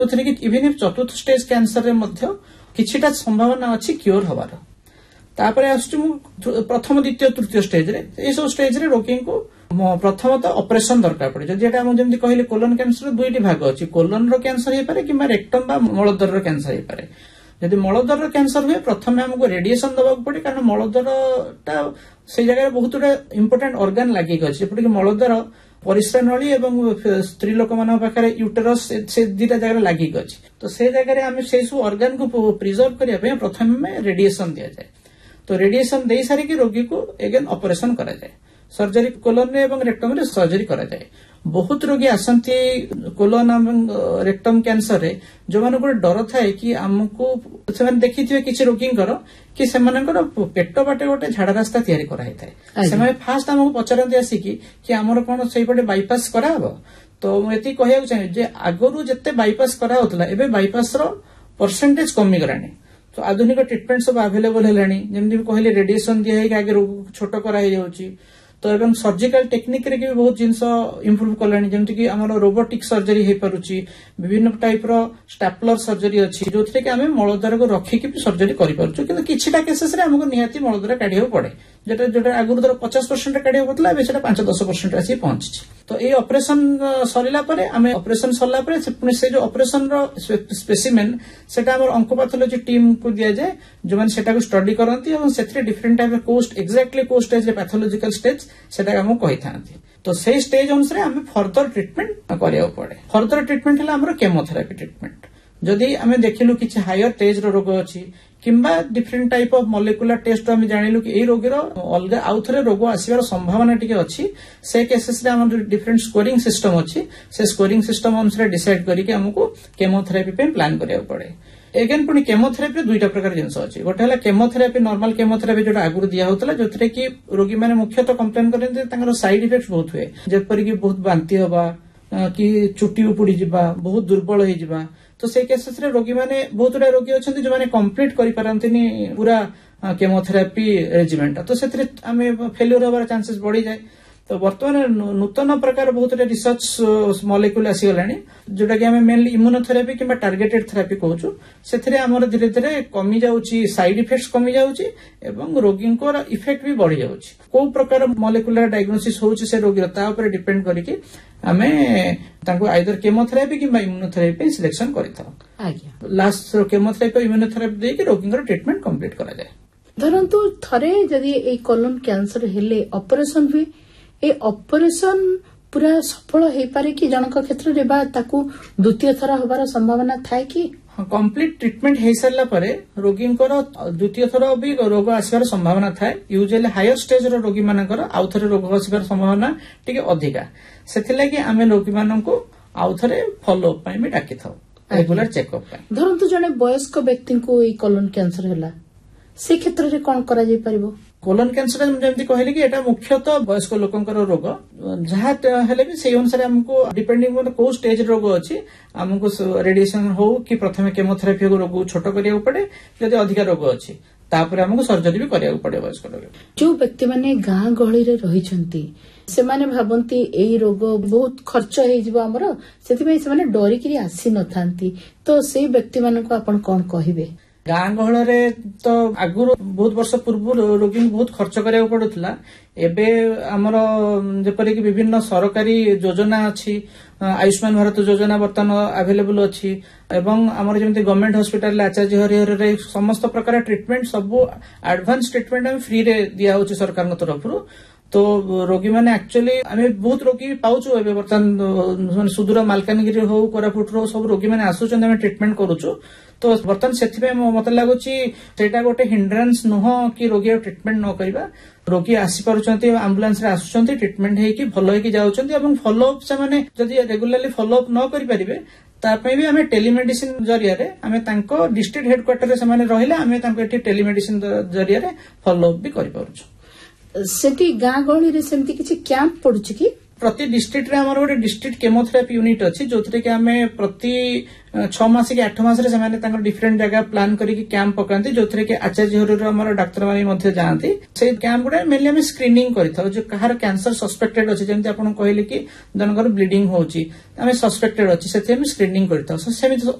even चतुर्थ stage cancer रे मध्य किछिटा संभावना अछि क्योर हवार तापर आसु प्रथम द्वितीय तृतीय स्टेज रे ए सब स्टेज रे रोगी को प्रथमतः ऑपरेशन दरकार पड़े जदि एटा हम जेमति कहले कोलन कैंसर दुईटी भाग अछि कोलन रो कैंसर हे पारे किबा रेक्टम बा मलद्वार रो कैंसर हे पारे यदि मलद्वार रो कैंसर हुए प्रथम हमको रेडिएशन दबा पड़े कारण मलद्वार टा से जगह बहुत गुडे इंपोर्टेंट ऑर्गन लागि गछि जेपरि कि मलद्वार परिस्रा नळी एवं स्त्री लोक मान पाखरे यूटेरस से दुटा जगह लागि गछि तो से जगह आम से सब ऑर्गन को प्रिजर्व करने प्रथम में रेडिएशन दिया जाए तो रेडिएशन दे सारी कि रोगी को एगेन ऑपरेशन करा जाए सर्जरी कोलन रे एवं रेक्टम रे सर्जरी करा जाए बहुत रोगी आसंती कोलन एवं रेक्टम कैंसर रे जो मान को डर थाए कि हमको से देखिथिबे किछि रोगींकर कि सेमानकर पेट बाटे गोटे झाड़ा रास्ता तैयारी करा हेताए सेमाने फास्ट हमको पचरंती आसी कि हमर कोन सेई पटे बाईपास करा हबो तो एति कहया चाहे जे आगरु जत्ते बाईपास करा होतला एबे बाईपास रो परसेंटेज कमी गरानी तो आधुनिक ट्रीटमेंट सब अवेलेबल हेलानी जेमति कहले रेडिएशन दिया है आगे रोग छोट करा हे जाउची तो एवं सर्जिकल टेक्निक रे भी बहुत जिनस इंप्रूव कलानी जेमति कि हमर रोबोटिक सर्जरी हे परुची विभिन्न टाइप रो स्टैपलर सर्जरी अछि जोथरे कि हमें मलद्वार को रखी कि सर्जरी करि परछु किंतु किछिटा केसेस रे हमको निहाती मलद्वार काढियो पड़े जेटा आगुर 50% काढियो पतला एबे सेटा 5-10% आसी पहुंची तो ए ऑपरेशन सरिला परे हमें ऑपरेशन सरला परे पुनी से जो ऑपरेशन रो स्पेसिमेन सेटा हमर ऑन्कोपैथोलॉजी टीम को दिया जाए जो माने सेटा को स्टडी करंती और सेथरे different type coast exactly coast stage रे पैथोलॉजिकल स्टेज सेटा हम कहि थांती तो से स्टेज अनुसार हमें फर्दर ट्रीटमेंट करिया पड़े फर्दर ट्रीटमेंट हला हमर केमोथेरापी ट्रीटमेंट जदि हमें देखिलु किछि हायर स्टेज रो रोग अछि किंबा different type of molecular test हम जानिलु कि ए रोगीर अलग आउथरे रोग आसीबार संभावना टिके अछि से केसेस रे हमर डिफरेंट स्कोरिंग सिस्टम अछि से स्कोरिंग सिस्टम अनुसार डिसाइड करी कि हमको केमोथेरापी पे प्लान करिया पड़े एगेन पुनी केमोथेरापी दुईटा प्रकार जिनस अछि गोटे हला केमोथेरापी नॉर्मल केमोथेरापी जोटा आगुर दिया होतला जोथरे कि रोगी माने मुख्यतः कंप्लेन करन तांगर साइड इफेक्ट्स बहुत हुए जेपरि कि बहुत बांती होबा कि चुटी उपुड़ी जिबा बहुत दुर्बल हो जिबा तो से केसेस रे रोगी माने बहुत गुडा रोगी अछंती जो माने कंप्लीट करि पारंतिनी पूरा केमोथेरापी रेजिमेंट तो सेतरे हमें फेल्योर होबार चांसेस बढ़ी जाए तो वर्तमान नूतन प्रकार बहुत रिसर्च मॉलिक्यूल आसी गलानी जोटा कि हमें मेनली इम्यूनोथेरापी किंबा टार्गेटेड थेरापी कहूछु सेथरे हमर धीरे धीरे कमी जाउची साइड इफेक्ट्स कमी जाउची एवं रोगी को इफेक्ट भी बढ़ी जाउची को प्रकार मॉलिक्यूलर डायग्नोसिस होउची से रोगी ता ऊपर डिपेंड करिकि हमें तांको आइदर केमोथेरापी किंबा इम्यूनोथेरापी सिलेक्शन करिथाउ आज्ञा लास्ट केमोथेरापी इम्यूनोथेरापी दे कि रोगी को ट्रीटमेंट कंप्लीट करा जाए धरंतु थरे जदी ए कोलन कैंसर हेले ऑपरेशन हुई ए ऑपरेशन पूरा सफल हो पारे कि जनक क्षेत्र रे बा ताकू द्वितीय थर होबार संभावना थाए कि कंप्लीट ट्रीटमेंट हो सारा पर रोगी द्वितीय थर भी रोग आसबार संभावना थाए यूजुअली हायर स्टेज रो रोगी मानकर आउ थरे रोग आसबार संभावना टिके अधिका सेथिलागि आमे रोगी माननको आउ थरे फॉलो अप पई भी डाकी थाउ रेगुलर चेकअप पई धरंतु जने वयस्क व्यक्ति को ई कोलन कैंसर होला से क्षेत्र रे कोन करा जाय परिबो कोलन कैंसर जेमती कहले कि एटा मुख्यतः वयस्क लोकंकर रोग जहाँ हेले भी से अनुसार हमको डिपेंडिंग ऑन को स्टेज रोग अछि हमको रेडिएशन हो कि प्रथम केमोथेरापी को रोग छोट करिया पड़े यदि अधिक रोग अछि तापर हमको सर्जरी भी करिया पड़े वयस्क लोग जो व्यक्ति माने गां गहली रे रही छंती से माने भाबंती एई रोग बहुत खर्च हे जिवो हमरो सेति पे से माने डरी कि आसी न थांती तो से व्यक्ति माने को आपण कोन कहिबे गाँ गहल तो आगुर बहुत वर्ष पूर्व रोगी बहुत खर्च करिया पड़ुतला एबे हमर जेपरि कि विभिन्न सरकारी योजना अछि आयुष्मान भारत योजना वर्तमान अवेलेबल अछि एवं हमर जेमति गवर्नमेंट हॉस्पिटल आचार्य हरिहर रे समस्त प्रकार ट्रीटमेंट सब एडवांस ट्रीटमेंट हम फ्री रे दिया होछि सरकार तरफरु तो रोगी माने एक्चुअली आमे बहुत रोगी पाउछु एबे वर्तमान सुदूर मालकानगिरी हो कोरापुट रो सब रोगी माने आसुचन हम ट्रीटमेंट करूछु तो वर्तमान सेथिबे मते लागुची सेटा गोटे हिंड्रेंस नुह कि रोगी ट्रीटमेंट न करिबा रोगी आसी पारुचंती एम्बुलेंस रे आसुचंती ट्रीटमेंट हेकी भलो हेकी जाउचंती एवं फॉलो अप से माने जदी रेगुलरली फॉलो अप न करि परिबे तापे भी हमें टेलीमेडिसिन जरिया रे हमें तांको डिस्ट्रिक्ट हेडक्वार्टर रे से माने रहिला हमें तांको एठी टेलीमेडिसिन जरिया रे फॉलो अप भी करि पारुछु सेठी गां गहली रे सेमती किछि कैंप पडुछि कि प्रति डिस्ट्रिक्ट रे हमर गोटे डिस्ट्रिक्ट केमोथेरापी यूनिट अछि जोथरे कि आमे प्रति 6 मास कि 8 मास रे सेमाने तांकर डिफरेंट जगह प्लान करिकि कैंप पकांती जोथरे कि आचार्य हरर हमर डाक्टर माने मध्ये जानती से कैंप गुडे मेनली हम स्क्रीनिंग करिथौ जो कहार कैंसर सस्पेक्टेड अछि जेंति आपण कहले कि जनकर ब्लीडिंग होउची आमे सस्पेक्टेड अछि सेथे हम स्क्रीनिंग करिथौ सेमिति